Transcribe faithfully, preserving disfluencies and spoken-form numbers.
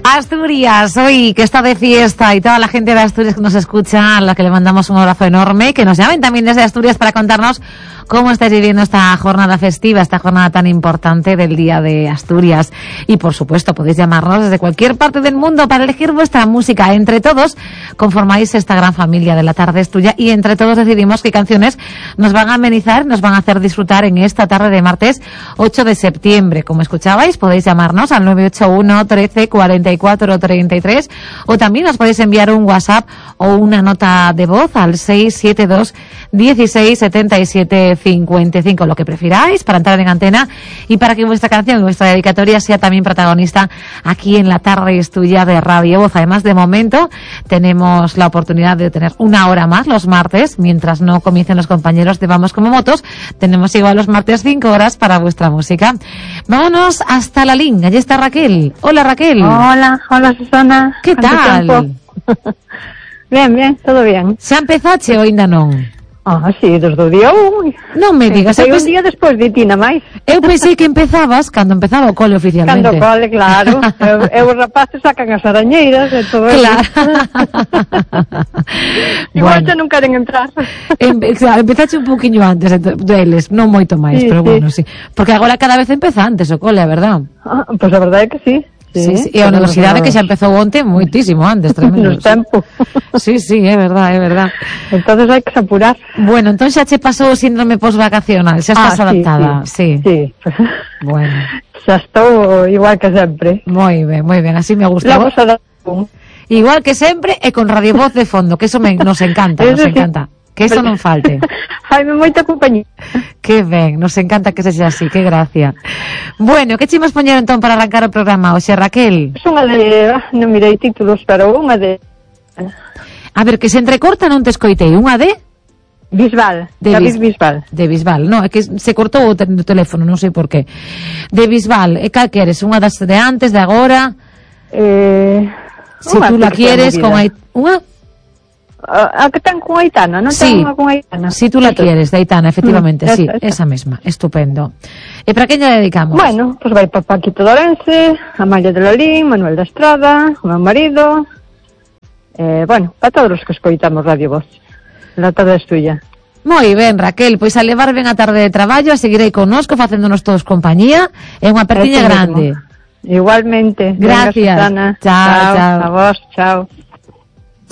Asturias, hoy que está de fiesta y toda la gente de Asturias que nos escucha, a la que le mandamos un abrazo enorme, que nos llamen también desde Asturias para contarnos cómo estáis viviendo esta jornada festiva, esta jornada tan importante del Día de Asturias. Y por supuesto, podéis llamarnos desde cualquier parte del mundo para elegir vuestra música. Entre todos conformáis esta gran familia de La Tarde es Tuya y entre todos decidimos qué canciones nos van a amenizar, nos van a hacer disfrutar en esta tarde de martes ocho de septiembre. Como escuchabais, podéis llamarnos al nueve ocho uno, trece, cuarenta y cuatro, treinta y tres o también os podéis enviar un WhatsApp o una nota de voz al seis siete dos, dieciséis, setenta y siete, cincuenta y cinco, lo que prefiráis para entrar en antena y para que vuestra canción, vuestra dedicatoria sea también protagonista aquí en La Tarde es Tuya de Radio Voz. Además, de momento tenemos la oportunidad de tener una hora más los martes, mientras no comiencen los compañeros de Vamos Como Motos, tenemos igual los martes cinco horas para vuestra música. Vámonos hasta la línea, allí está Raquel. Hola Raquel. Hola, hola Susana. ¿Qué tal? Bien, bien, todo bien. Se ha empezado o ainda non? Ah, sí, desde o día un. Non me digas. Foi Eu un pensei, día despois de ti, na máis. eu pensei que empezabas cando empezaba o cole oficialmente. Cando cole, claro. eu, eu os rapaces sacan as arañeiras e todo Claro. Igual Bueno. xa non queren entrar. Em, claro, empezaste un poquinho antes ento- deles, non moito máis, Sí, pero sí. bueno, sí. Porque agora cada vez empeza antes o cole, a verdad? Ah, pois a verdade é que sí. Sí, sí. E a universidade que xa empezou onte moitísimo antes, tremendo. Nos tempo. Sí, sí, é verdad, é verdad. Entonces hai que se apurar. Bueno, entón xa che pasou o síndrome posvacacional, xa estás Ah, sí, adaptada, sí. sí. Sí. Bueno, Xa estou igual que sempre. moi ben, moi ben, así me gusta. Logo se dá un. Igual que sempre e con Radio Voz de fondo, que eso me, nos encanta, nos Eso sí. encanta. Que eso non falte. Faime moita compañía. Que ben, nos encanta que se sea así, que gracia. Bueno, que chimos poñer entón para arrancar o programa hoxe, Raquel? Es unha de... ah, non mirei títulos, pero unha de... A ver, que se entrecorta non te escoitei. Unha de? Bisbal, De David Bis- Bisbal. De Bisbal, no, é que se cortou o te- o teléfono, non sei por qué. De Bisbal, e cal queres? Unha das de antes, de agora? Eh, Se unha tú la terza quieres, movida. con Ait... Unha? A, a que ten con Aitana, non Sí, ten unha con Aitana? si tú la Eso. quieres, de Aitana, efectivamente, Mm, sí, esa, esa. esa mesma, estupendo. E para quen lla dedicamos? Bueno, pues vai para Paquito Dorense, Amalia de Lolín, Manuel da Estrada, o meu marido, eh, bueno, para todos os que escoitamos Radio Voz. La tarde es tuya. Moi ben, Raquel, pois a levar ben a tarde de traballo, a seguir aí connosco, facéndonos todos compañía, e unha apertiña Eso grande. mismo. Igualmente. Gracias. Venga, Susana. Chao, chao. A vos, chao.